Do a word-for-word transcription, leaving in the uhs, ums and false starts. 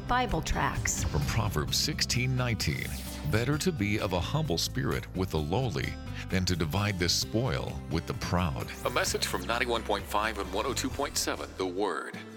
Bible tracts. From Proverbs sixteen nineteen, better to be of a humble spirit with the lowly than to divide the spoil with the proud. A message from ninety-one point five and one oh two point seven, The Word.